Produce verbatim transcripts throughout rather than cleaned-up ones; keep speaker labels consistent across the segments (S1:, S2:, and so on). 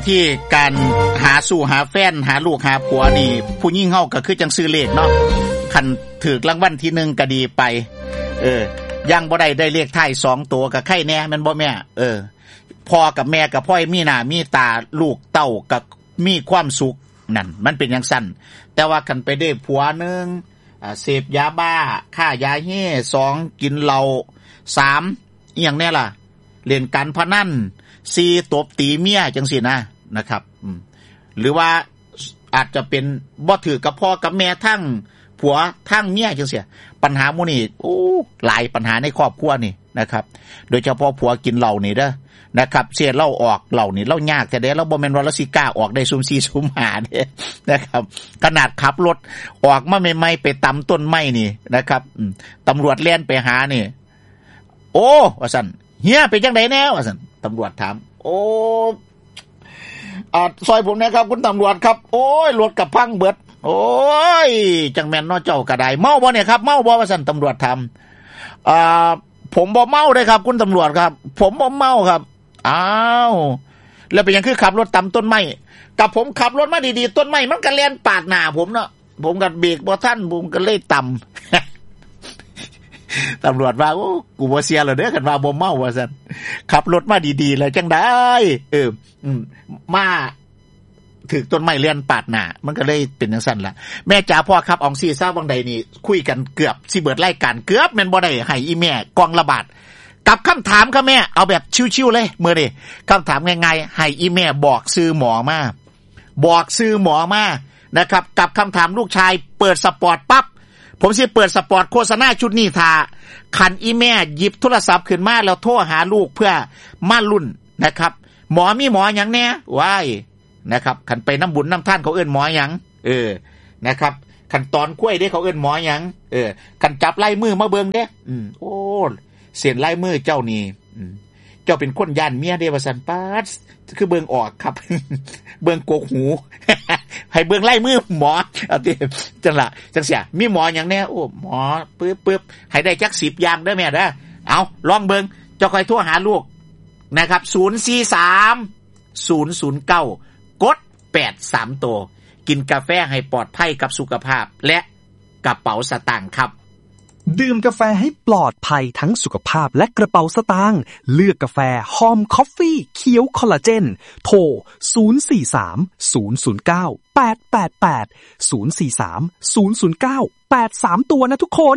S1: ที่การหาสู่หาแฟนหาลูกหาผัวนี่ผู้หญิงเฮาก็คือจังซื้อเลขเนาะคันถูกรางวัลที่หนึ่งก็ดีไปเออยังบ่ได้ได้เลขท้ายสองตัวก็ไข่แน่แม่นบ่แม่เออพ่อกับแม่ก็พ่อยมีหน้ามีตาลูกเต้าก็มีความสุขนั่นมันเป็นจังซั่นแต่ว่าคันไปได้ผัวนึงอ่าเสพยาบ้าฆ่ายาเฮ่สองกินเหล้าสามอีหยังแน่ล่ะเล่นการพนันสี่ตบตีเมียจังซี่นะนะครับอืมหรือว่าอาจจะเป็นบ่ถือกับพ่อกับแม่ทั้งผัวทั้งเมียจังซี่ปัญหาหมู่นี้โอ้หลายปัญหาในครอบครัวนี่นะครับโดยเฉพาะผัวกินเหล้านี่เด้อนะครับเสียเหล้าออกเหล้านี่เหล้ายากแต่เด้เราบ่แม่นว่าเราสิกล้าออกได้ซุ่มสี่ซุ่มห้าเด้นะครับขนาดขับรถออกมาใหม่ๆไปตำต้นไม้นี่นะครับตำรวจแล่นไปหานี่โอ้ว่าซั่นเฮียเป็นจังได๋แน่ว่าซั่นตำรวจถามโอ้อ่าซอยผมนะครับคุณตำรวจครับโอ้ยรถกับพังเบิดโอ้ยจังแม่นเนาะเจ้าก็ได้เมาบ่เนี่ยครับเมาบ่ว่าซั่นตำรวจถามอ่าผมบ่เมาเด้ครับคุณตำรวจครับผมบ่เมาครับอ้าวแล้วเป็นหยังคือขับรถตำต้นไม้กับผมขับรถมาดีๆต้นไม้มันก็แล่นปาดหน้าผมเนาะผมก็เบรกบ่ทันผมก็เลยตำตำรวจว่าโอ้กูบ่เสียแล้วเด้อคันว่าบ่เมาว่าซั่นขับรถมาดีๆแล้วจังได๋เอออืมมาถึกต้นไม้เลียนปาดหน้ามันก็เลยเป็นจังซั่นล่ะแม่จ๋าพ่อครับอองซี่ทราบวังใดนี่คุยกันเกือบสิเบิดรายการเกือบแม่นบ่ได้ให้อีแม่กองระบาดกับคำถามครับแม่เอาแบบชิวๆเลยมื้อนี้คำถามง่ายๆให้อีแม่บอกชื่อหมอมาบอกชื่อหมอมานะครับกับคำถามลูกชายเปิดสปอร์ตปั๊บผมสิเปิดสปอร์ตโฆษณาชุดนี้ท่าคันอีแม่หยิบโทรศัพท์ขึ้นมาแล้วโทรหาลูกเพื่อมาลุ้นนะครับหมอมีหมอหยังแน่ว้ายนะครับคันไปน้ำบุญน้ำท่านเขาเอิ้นหมอหยังเออนะครับคันตอนกล้วยเด้เขาเอิ้นหมอหยังเออคันจับลายมือมาเบิ่งเด้อืมโอ้เส้นลายมือเจ้านี่อืมเจ้าเป็นคนย่านเมียเด้ว่าซั่นป๊าดคือเบิ่งออกครับ เบิ่งกกหู ให้เบิ่งลายมือหมอเอาติจังล่ะจังเสียมีหมอหยังแน่โอ้หมอปึ๊บๆให้ได้จักสิบอย่างเด้อแม่เด้อเอาลองเบิ่งเจ้าค่อยโทรหาลูกนะครับศูนย์ สี่ สาม ศูนย์ ศูนย์ เก้ากดแปดสามตัวกินกาแฟให้ปลอดภัยกับสุขภาพและกระเป๋าสตางค์ครับ
S2: ดื่มกาแฟให้ปลอดภัยทั้งสุขภาพและกระเป๋าสตางค์เลือกกาแฟหอมคอฟฟี่เขียวคอลลาเจนโทรศูนย์ สี่ สาม ศูนย์ ศูนย์ เก้า แปด แปด แปด ศูนย์ สี่ สาม ศูนย์ ศูนย์ เก้า แปด สามตัวนะทุกคน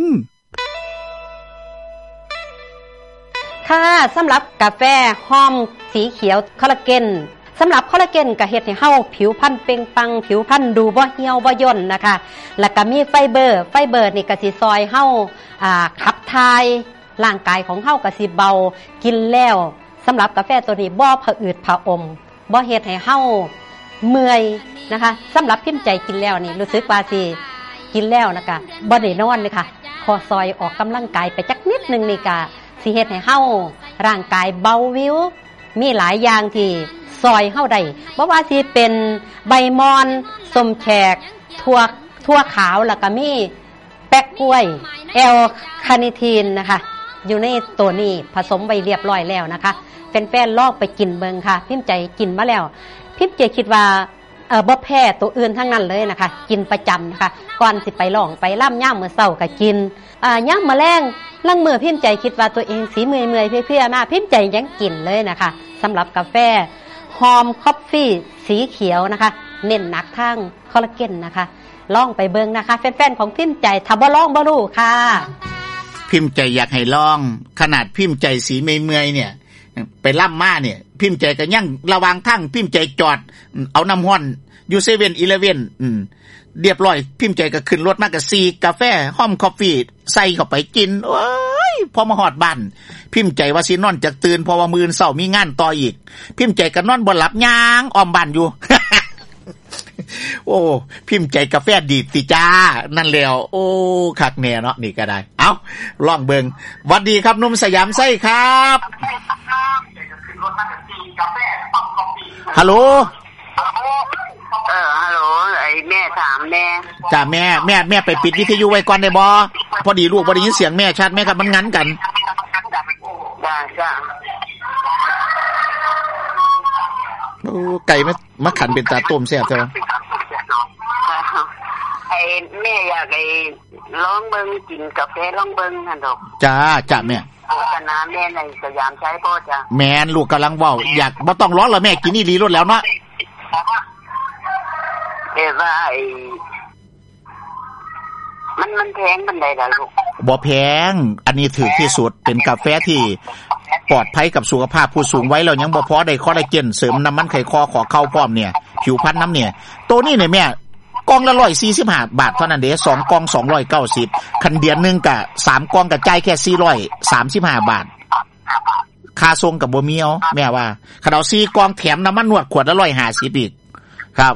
S3: ค่ะสำหรับกาแฟหอมสีเขียวคอลลาเจนสำหรับคอลลาเจนก็เฮ็ดให้เฮาผิวพรรณเปล่งปลั่งผิวพรรณดูบ่เหี่ยวบ่ย่นนะคะแล้วก็มีไฟเบอร์ไฟเบอร์นี่ก็สิซอยเฮาอ่าขับถ่ายร่างกายของเฮาก็สิเบากินแล้วสำหรับกาแฟตัวนี้บ่ผะอืดผะอมบ่เฮ็ดให้เฮาเมื่อยนะคะสำหรับพิมพ์ใจกินแล้วนี่รู้สึกว่าสิกินแล้วนะคะบ่ได้นอนเลยค่ะพอซอยออกกำลังกายไปจักนิดนึงนี่ก็สิเฮ็ดให้เฮาร่างกายเบาวิวมีหลายอย่างที่ซอยเฮาได้บ่ว่าสิเป็นใบมอนส้มแขกถั่วถั่วขาวแล้วก็มีแป๊กกล้วยแอลคาเนทีนนะคะอยู่ในตัวนี้ผสมไว้เรียบร้อยแล้วนะคะแฟนๆลองไปกินเบิ่งค่ะพิมพ์ใจกินมาแล้วพิมพ์ใจคิดว่าเอ่อบ่แพ้ตัวอื่นทั้งนั้นเลยนะคะกินประจำนะคะก่อนสิไปร้องไปล่ำย่ามมื้อเช้าก็กินอ่าย่ามมื้อแลงลังมื้อพิมพ์ใจคิดว่าตัวเองสิเมื่อยๆเพื่อๆมาพิมพ์ใจยังกินเลยนะคะสำหรับกาแฟหอมคอฟฟี่สีเขียวนะคะเน้นหนักทางคอลลาเจนนะคะลองไปเบิ่งนะคะแฟนๆของพิมพ์ใจถ้าบ่ลองบ่รู้ค่ะ
S1: พิมพ์ใจอยากให้ลองขนาดพิมพ์ใจสีเมื่อยๆเนี่ยไปล่ำมาเนี่ยพิมพ์ใจก็ยังระวังทางพิมพ์ใจจอดเอาน้ำห้อนอยู่เซเว่นอีเลฟเว่นอืมเรียบร้อยพิมพ์ใจก็ขึ้นรถมาก็ซีกาแฟหอมคอฟฟี่ใส่เข้าไปกินโอ้ยพอมาฮอดบ้านพิมพ์ใจว่าสินอนจักตื่นเพราะว่ามื้อเช้ามีงานต่ออีกพิมพ์ใจก็นอนบ่หลับย่างอ้อมบ้านอยู่ โอ้พิมพ์ใจกาแฟดีติจ้านั่นแล้วโอ้คักแน่เนาะนี่ก็ได้เอ้าลองเบิ่งหวัดดีครับหนุ่มสยามไส้ครับฮัลโหล
S4: เออฮัลโหลไอ้แม่ถามแม่
S1: จ้าแม่แม่แม่ไปปิดวิทยุไว้ก่อนได้บ่พอดีลูกบ่ได้ยินเสียงแม่ชัดแม่ครับมันงั้นกัน
S4: จ้าจ้า
S1: โอ้ไก่มามาขันเป็นตาต้มแซ่บเท่า
S4: ไอ้แม่อยากไอ้ลองเบิ่งกินกาแฟลองเบิ่งหั่นดอก
S1: จ้าจ้าแม่
S4: โฆษณาแม่ในสยามใช้พ่อจ้ะ
S1: แม่นลูกกำลังเว้าอยากบ่ต้องร้อนแล้วแม่กินนี่ดีรสแล้วเนาะ
S4: เอ้ว่าไอ้มันมันแพงปานใดล่ะลูก
S1: บ่แพงอันนี้ถูกที่สุดเป็นกาแฟที่ปลอดภัยกับสุขภาพผู้สูงวัยแล้วยังบ่พอได้คอลลาเจนเสริมน้ำมันไขข้อขอเข้าพร้อมเนี่ยผิวพรรณน้ำเนี่ยตัวนี้เนี่ยแม่กล่องละหนึ่งร้อยสี่สิบห้าบาทเท่านั้นเด้สองกล่องสองร้อยเก้าสิบคันเดือนนึงก็สามกล่องก็จ่ายแค่สี่ร้อยสามสิบห้าบาทค่าส่งก็บ่มีเอาแม่ว่าคันเอาสี่กล่องแถมน้ำมันนวดขวดละหนึ่งร้อยห้าสิบอีกครับ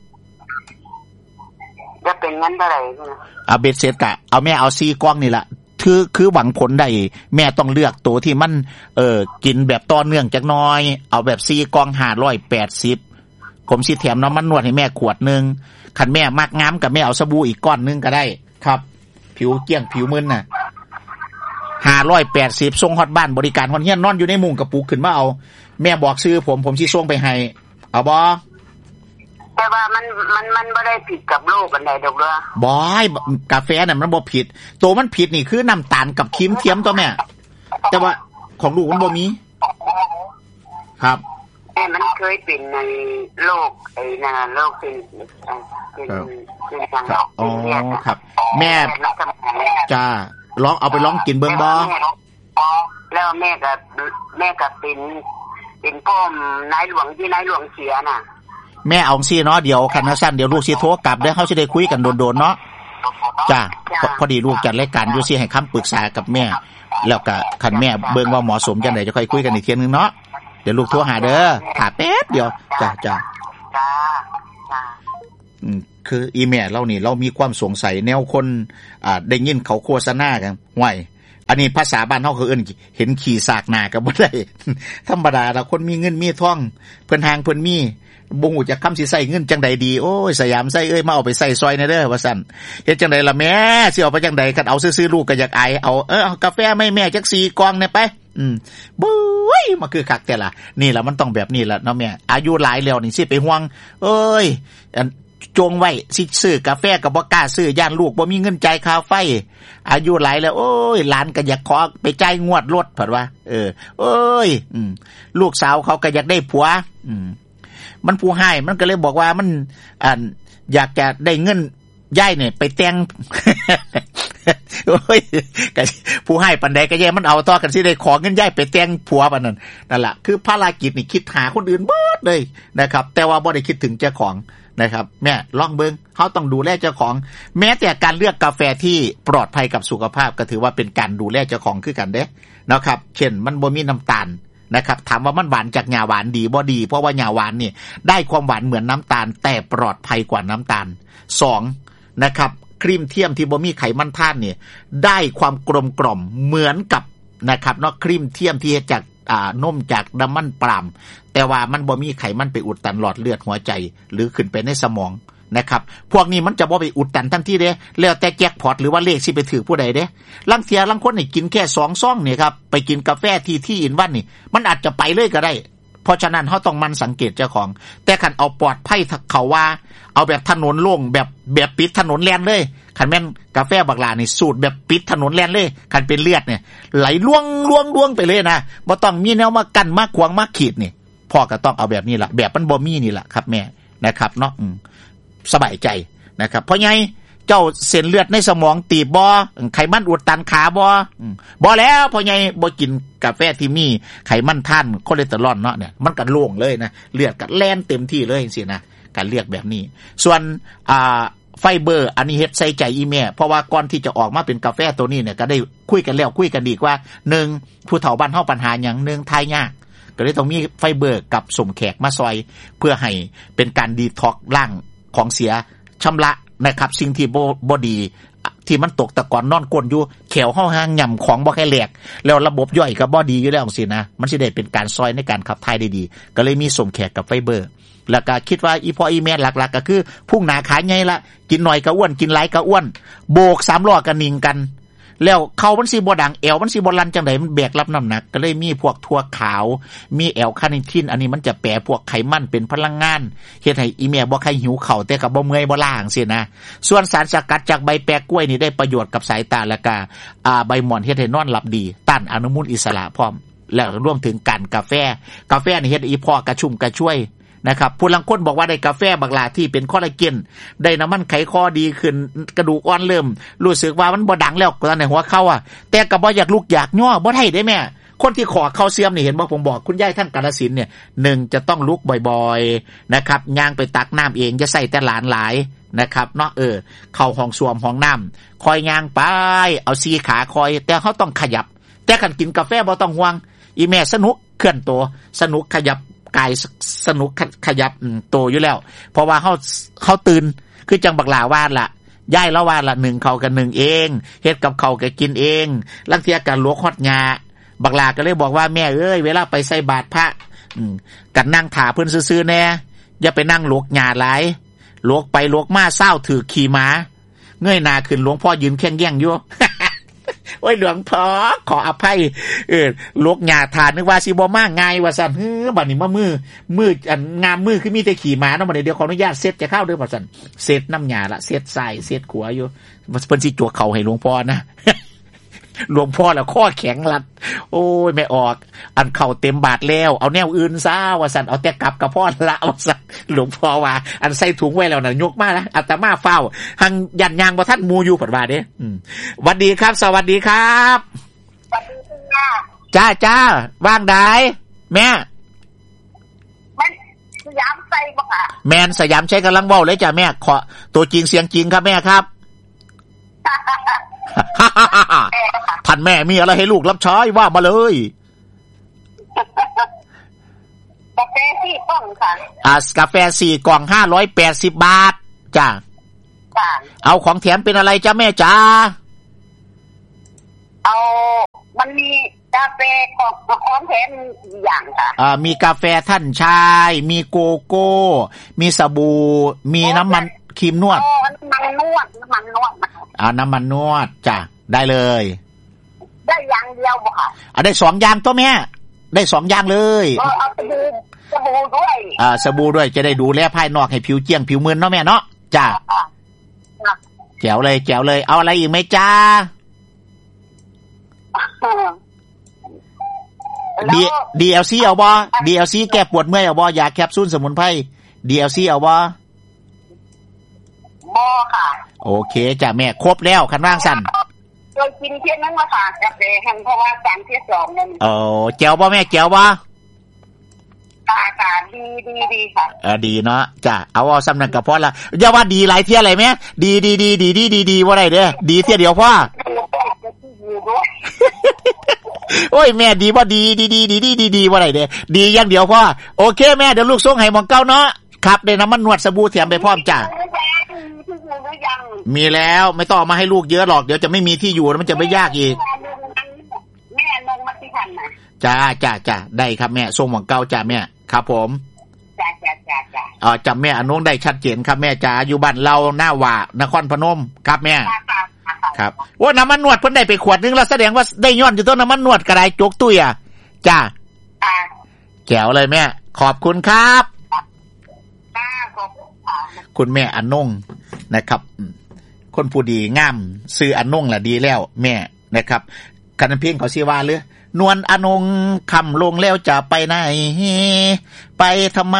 S4: จะเป็นเงินเท่าไหร่
S1: เอาเบ็ดเสร็จก็เอาแม่เอาสี่กล่องนี่ล่ะคือคือหวังผลได้แม่ต้องเลือกตัวที่มันเอ่อกินแบบต่อเนื่องจักหน่อยเอาแบบสี่กล่องห้าร้อยแปดสิบผมสิแถมน้ำมันนวดให้แม่ขวดนึงคันแม่มักงามกับแม่เอาสบู่อีกก้อนนึงก็ได้ครับผิวเกลี้ยงผิวมึนน่ะห้าร้อยแปดสิบส่งฮอดบ้านบริการฮอดเฮียนนอนอยู่ในมุ้งกระปุกขึ้นมาเอาแม่บอกซื้อผมผมสิส่งไปให้เอาบ่
S4: แต่ว่ามันมันมันบ่ได้ผิดกับโลกอันใดดอกเด้อ
S1: บ่อยกาแฟน่ะมันบ่ผิดตัวมันผิดนี่คือน้ำตาลกับครีมเทียมตัวแม่แต่ว่าของลูกมันบ่มีครับ
S4: แต่มันเคยเป็นในโลกไอ้นั่นโลกเป็นเป็นเป็นทาง
S1: อ๋อครับแม่จ้าลองเอาไปลองกินเบิ่งบ่
S4: แล้วแม่ก็แม่ก็เป็นเป็นพ่อมนายหลวงที่นายหลวงเสียน่ะ
S1: แม่เอาซี่เนาะเดี๋ยวคันสั้นเดี๋ยวลูกสิโทรกลับเด้อเฮาสิได้คุยกันโดนๆเนาะจ้าพอดีลูกจัดรายการอยู่สิให้คำปรึกษากับแม่แล้วก็คันแม่เบิ่งว่าเหมาะสมจังได๋จะค่อยคุยกันอีกเที่ยนึงเนาะเดี๋ยวลูกโทรหาเด้อถ้าแป๊บเดียวจ้าจ้า
S4: จ้าจ้า
S1: อืมคืออีแม่เรานี่เรามีความสงสัยแนวคนอ่าได้ยินเขาโฆษณากันห่วยอันนี้ภาษาบ้านเฮาคือเอิ้นเห็นขี่สากหน้าก็บ่ได้ธรรมดาล่ะคนมีเงินมีทองเพิ่นหางเพิ่นมีบ่ฮู้จักคำสิใช้เงินจังใดดีโอ้ยสยามใส่เอ้ยมาเอาไปใส่ซอยแน่เด้อว่าซั่นเฮ็ดจังได๋ล่ะแม่สิเอาไปจังได๋คันเอาซื่อๆลูกก็อยากอายเอาเออกาแฟไม่แม่จักสี่กล่องแน่ไปอืมบุ้ยมาคือคักแต่ล่ะนี่ล่ะมันต้องแบบนี้ล่ะเนาะแม่อายุหลายแล้วนี่สิไปห่วงเอ้ยอันจงไว้สิซื้อกาแฟก็บ่กล้าซื้อย่านลูกบ่มีเงินจ่ายค่าไฟอายุหลายแล้วโอ้ยหลานก็อยากขอไปจ่ายงวดรถเพิ่นว่าเออเอ้ยอืมลูกสาวเขาก็อยากได้ผัวอืมมันผู้ให้มันก็เลยบอกว่ามันอ่าอยากจะได้เงินยายเนี่ยไปแต่งโอ้ยก็ผู้ให้ปานใดก็แย่มันเอาต่อกันสิได้ขอเงินยายไปแต่งผัวปานนั้นนั่นล่ะคือภารกิจนี่คิดหาคนอื่นเบิดเลยนะครับแต่ว่าบ่ได้คิดถึงเจ้าของนะครับแม่ลองเบิ่งเฮาต้องดูแลเจ้าของแม้แต่การเลือกกาแฟที่ปลอดภัยกับสุขภาพก็ถือว่าเป็นการดูแลเจ้าของคือกันเด้นะครับเช่นมันบ่มีน้ำตาลนะครับถามว่ามันหวานจากหญ้าหวานดีบ่ดีเพราะว่าหญ้าหวานนี่ได้ความหวานเหมือนน้ำตาลแต่ปลอดภัยกว่าน้ำตาลสองนะครับครีมเทียมที่บ่มีไขมันท่านเนี่ยได้ความกลมกล่อมเหมือนกับนะครับเนาะครีมเทียมที่จากอ่านมจากน้ำมันปาล์มแต่ว่ามันบ่มีไขมันไปอุดตันหลอดเลือดหัวใจหรือขึ้นไปในสมองนะครับพวกนี้มันจะบ่ไปอุดตันทันทีเด้แล้วแต่แจ็คพอตหรือว่าเลขสิไปถือผู้ใดเด้ลังเทียลังคนนี่กินแค่สองซองนี่ครับไปกินกาแฟที่ที่อินวันนี่มันอาจจะไปเลยก็ได้เพราะฉะนั้นเฮาต้องมันสังเกตเจ้าของแต่คันเอาปลอดภัยเขาว่าเอาแบบถนนโล่งแบบแบบปิดถนนแล่นเลยคันแม่นกาแฟบักลานี่สูตรแบบปิดถนนแล่นเลยคันเป็นเลือดเนี่ยไหลล่วงล่วงล่วงไปเลยนะบ่ต้องมีแนวมากั้นมาขวางมาขีดนี่พ่อก็ต้องเอาแบบนี้ล่ะแบบมันบ่มีนี่ล่ะครับแม่นะครับเนาะสบายใจนะครับเพราะไงเจ้าเส้นเลือดในสมองตีบบ่ไขมันอุดตันขาบ่บ่แล้วเพราะไงบ่กินกาแฟที่มีไขมันท่านคอเลสเตอรอลเนาะเนี่ยมันก็โล่งเลยนะเลือดก็แล่นเต็มที่เลยจังซี่นะการเลือกแบบนี้ส่วนอ่าไฟเบอร์อันนี้เฮ็ดใส่ใจอีแม่เพราะว่าก่อนที่จะออกมาเป็นกาแฟตัวนี้เนี่ยก็ได้คุยกันแล้วคุยกันดีกว่าหนึ่งผู้เฒ่าบ้านเฮาปัญหาหยังหนึ่งทายยากก็เลยต้องมีไฟเบอร์กับสมแขกมาซอยเพื่อให้เป็นการดีท็อกซ์ร่างของเสียชำระนะครับสิ่งที่บ่บ่ดีที่มันตกตะกอนนอนก้นอยู่แขวเฮาหางย่ำของบ่แค่แหลกแล้วระบบย่อยก็บ่ดีอยู่แล้วจังซี่นะมันสิได้เป็นการซอยในการขับถ่ายได้ดีก็เลยมีสมแขกกับไฟเบอร์แล้วก็คิดว่าอีพ่ออีแม่หลักๆก็คือพุ่งหนาขาใหญ่ละกินหน่อยก็อ้วนกินหลายก็อ้วนโบกสามล้อก็นิ่งกันแล้วเขามันสิบ่ดังแอวมันสิบ่ลั่นจังได๋มันแบกรับน้ำหนักก็เลยมีพวกถั่วขาวมีแอลคาเนทินอันนี้มันจะแปรพวกไขมันเป็นพลังงานเฮ็ดให้อีแม่บ่ใครหิวข้าวแต่ก็บ่เมื่อยบ่ล้าจังซี่นะส่วนสารสกัดจากใบแปรกล้วยนี่ได้ประโยชน์กับสายตาและก็อ่าใบหม่อนเฮ็ดให้นอนหลับดีต้านอนุมูลอิสระพร้อมแล้วรวมถึงการกาแฟกาแฟนี่เฮ็ดอีพอกระชุ่มกระชวยนะครับผู้ลังคนบอกว่าได้กาแฟบักหลาที่เป็นคอลลาเจนได้น้ำมันไขข้อดีขึ้นกระดูกอ่อนเริ่มรู้สึกว่ามันบ่ดังแล้วตอนในหัวเข่าอ่ะแต่ก็บ่อยากลุกอยากย่อบ่ได้ได้แม่คนที่ขอเข่าเสื่อมนี่เห็นบ่ผมบอกคุณยายท่านกาฬสินธุ์เนี่ยหนึ่งจะต้องลุกบ่อยๆนะครับย่างไปตักน้ำเองจะใส่แต่หลานหลายนะครับเนาะเออเข้าห้องส้วมห้องน้ำคอยย่างไปเอาสี่ขาคอยแต่เขาต้องขยับแต่คันกินกาแฟบ่ต้องห่วงอีแม่สนุกเคลื่อนตัวสนุกขยับกายสนุกขยับโตอยู่แล้วเพราะว่าเขาเขาตื่นคือจังบักหลาว่าล่ะย่ายละว่าละหนึ่งเขากันหนึ่งเองเฮ็ดกับเขาก็กินเองลังเทียกันลวกฮอดหญ้าบักหลาก็เลยบอกว่าแม่เอ้ยเวลาไปใส่บาตรพระอืมกันนั่งถ่าเพิ่นซื่อๆแน่อย่าไปนั่งลวกหญ้าหลายลวกไปลวกมาเศร้าถือขี่ม้าเงยหน้าขึ้นหลวงพ่อยืนแข้งแย่งอยู่ โอ้ยหลวงพ่อขออภัยเออลวกหญ้าทานนึกว่าสิบ่มาง่ายว่าซั่นเฮ้อบัดนี้มามือมืออันงามมือคือมีแต่ขี่ม้าเนาะบัดนี้เดี๋ยวขออนุญาตเซ็ตจะเข้าเด้อว่าซั่นเซ็ตน้ำหญ้าละเซ็ตทรายเซ็ตขัวอยู่เพิ่นสิจวกเข่าให้หลวงพ่อนะ หลวงพ่อแล้วข้อแข็งรัดโอ้ยไม่ออกอันเข่าเต็มบาทแล้วเอาแนวอื่นซะว่าซั่นเอาแต่กลับกับพ่อละว่าซั่นหลวงพ่อว่าอันใส่ถุงไว้แล้วน่ะยกมานะอาตมาเฝ้าหังยันยางบ่ทันหมู่อยู่เพิ่นว่าเด้อืมสวัสดีครับสวัสดีครับ
S4: สวัสดีค่ะ
S1: จ้าจ้าว่างได้แม่
S4: มันสยามไซบ่ค่ะ
S1: แม่นสยามใช้กำลังเว้าเลยจ้ะแม่ขอตัวจริงเสียงจริงครับแม่ครับท่านแม่มีอะไรให้ลูกรับใช้ว่ามาเลย
S4: กาแฟสี่กล่องค่ะ
S1: อ่ากาแฟสี่กล่องห้าร้อยแปดสิบบาทจ้ะ
S4: จ้ะ
S1: เอาของแถมเป็นอะไรจ้ะแม่จ้า
S4: เอามันมีกาแฟของของแถมอย่างค่ะ
S1: อ่ามีกาแฟท่านชายมีโกโก้มีสบู่มีน้ำมันครีมนวด
S4: อ๋อน้ำมันนวดน้ำมันนวด
S1: อ่าน้ำมันนวดจ้ะได้เลย
S4: ได้อย่างเดียวบ่ค่ะ
S1: อ่าได้สองอย่างตัวแม่ได้สองอย่างเลย
S4: เออเอาสบู่สบู่ด้วย
S1: อ่าสบู่ด้วยจะได้ดูแลภายนอกให้ผิวเจียงผิวมึนเนาะแม่เนาะจ้ะแจ๋วเลยแจ๋วเลยเอาอะไรอีกไหมจ้าดีดีเอลซีเอาบ่ดีเอลซีแก้ปวดเมื่อยเอาบ่ยาแคปซูลสมุนไพรดีเอลซีเอาบ่
S4: บ่ค่ะ
S1: โอเคจ้ะแม่ครบแล้วคันว่างสั่น
S4: โดยกินเที่ยงนั้นมาฝากกาแฟแห้งเพราะว่าสามเที่ยงสองนั่น
S1: โอ้แจ๋วบ่แม่แจ๋วบ่
S4: ค่ะค่ะดีดีดีค่ะ
S1: เออดีเนาะจ้ะเอาเอาสำนักก็พอละอย่าว่าดีหลายเที่ยอะไรแม่ดีดีดีดีดีดีดีบ่ได้เด้อดีเที่ยเดียวพอโอ้ยแม่ดีบ่ดีดีดีดีดีดีดีบ่ได้เด้อดีอย่างเดียวพอโอเคแม่เดี๋ยวลูกส่งให้หม่องเก่าเนาะครับได้น้ำมันนวดสบู่แถมไปพร้อมจ้ะมีแล้วไม่ต้องเอามาให้ลูกเยอะหรอกเดี๋ยวจะไม่มีที่อยู่แล้วมันจะไม่ยากอีก
S4: แม่ลงมาที่ทันนะ
S1: จ้าจ้าจ้าได้ครับแม่ส่งหม่องเก่าจ้าแม่ครับผม
S4: จ้าจ้าจ้าจ้า
S1: อ๋อจำแม่อนงได้ชัดเจนครับแม่จ๋าอยู่บ้านเราหน้าหว่านครพนมครับแม่ครับว่าน้ำมันนวดเพิ่นได้ไปขวดนึงแล้วแสดงว่าได้ย้อนอยู่ต้นน้ำมันนวดกระไดจกตุ้ยอ่ะจ้าแจ๋วเลยแม่ขอบคุณครับคุณแม่อนงนะครับคนผู้ดีงามซื้ออนงล่ะดีแล้วแม่นะครับคันเพลงเขาสิว่าหรือนวลอนงคำลงแล้วจะไปไหนไปทำไม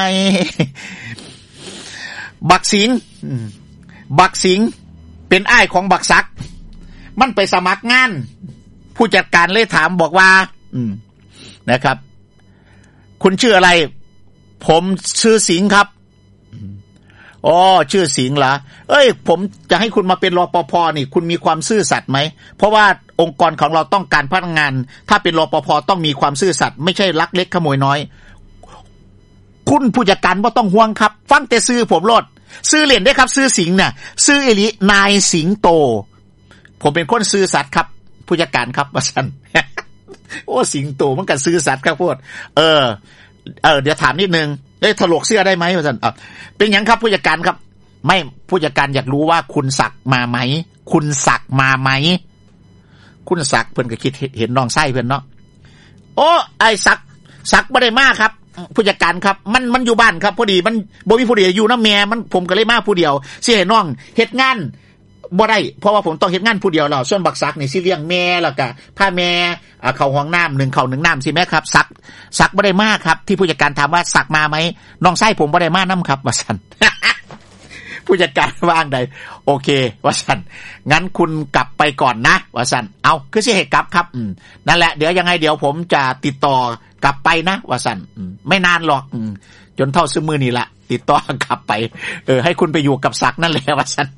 S1: บักสิงบักสิงเป็นอ้ายของบักศักมันไปสมัครงานผู้จัดการเลยถามบอกว่าอืมนะครับคุณชื่ออะไรผมชื่อสิงครับอ๋อชื่อสิงห์เหรอเอ้ยผมจะให้คุณมาเป็นรปภนี่คุณมีความซื่อสัตย์ไหมเพราะว่าองค์กรของเราต้องการพนักงานถ้าเป็นรปภต้องมีความซื่อสัตย์ไม่ใช่ลักเล็กขโมยน้อยคุณผู้จัดการบ่ต้องห่วงครับฟังแต่ซื้อผมโลดซื้อเล่นได้ครับซื้อสิงห์น่ะซื้อเอลินายสิงโตผมเป็นคนซื่อสัตย์ครับผู้จัดการครับว่าซั่น โอ้สิงโตมันก็ซื่อสัตย์ครับพูดเออเออเดี๋ยวถามนิดนึงได้ถลกเสื้อได้ไหมว่าซั่นอ่ะเป็นหยังครับผู้จัดการครับไม่ผู้จัดการอยากรู้ว่าคุณสักมาไหมคุณสักมาไหมคุณศักดิ์เพิ่นก็คิดเห็นน้องไส้เพิ่นเนาะโอ้ไอ้ศักดิ์ศักดิ์บ่ได้มาครับผู้จัดการครับมันมันอยู่บ้านครับพอดีมันบ่มีผู้เดียวอยู่นำแม่มันผมก็เลยมาผู้เดียวสิให้น้องเฮ็ดงานบ่ได้เพราะว่าผมต้องเฮ็ดงานผู้เดียวแล้วส่วนบักศักดิ์นี่สิเลี้ยงแม่แล้วก็พาแม่อ่าเข้าห้องน้ำหนึ่งเข้าหนึ่งน้ำสิแม่ครับศักดิ์ศักดิ์บ่ได้มาครับที่ผู้จัดการถามว่าศักดิ์มามั้ยน้องไส้ผมบ่ได้มานำครับว่าซั่น ผู้จัดการว่างใดโอเคว่าซั่นงั้นคุณกลับไปก่อนนะว่าซั่นเอาคือสิให้กลับครับอืมนั่นแหละเดี๋ยวยังไงเดี๋ยวผมจะติดต่อกลับไปนะว่าซั่นอืมไม่นานหรอกอืมจนเท่าซื้อมือนี่ละติดต่อกลับไปเออให้คุณไปอยู่กับศักดิ์นั่นแหละว่าซั่น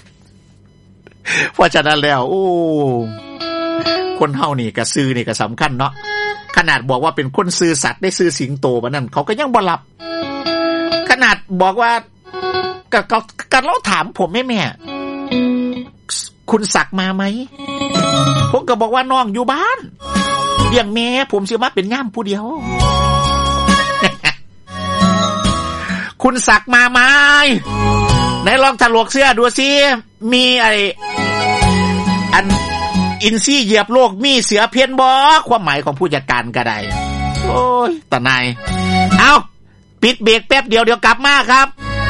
S1: เพราะฉะนั้นแล้วโอ้คนเฮานี่ก็ซื่อนี่ก็สำคัญเนาะขนาดบอกว่าเป็นคนซื่อสัตย์ได้ซื่อสิงโตบัดนั้นเขาก็ยังบ่รับขนาดบอกว่าก็ก็ก็เราถามผมแม่ๆคุณศักดิ์มาไหมผมก็บอกว่าน้องอยู่บ้านเลี้ยงแม่ผมสิมาเป็นย่ามผู้เดียว คุณศักดิ์มาไหมไหนลองถลกเสื้อดูสิมีไอ้อันอินซี่เหยียบโลกมีเสือเพี้ยนบ่ความหมายของผู้จัดการก็ได้โอ้ยตาหนายเอาปิดเบรกแป๊บเดียวเดี๋ยวกลับมาครับ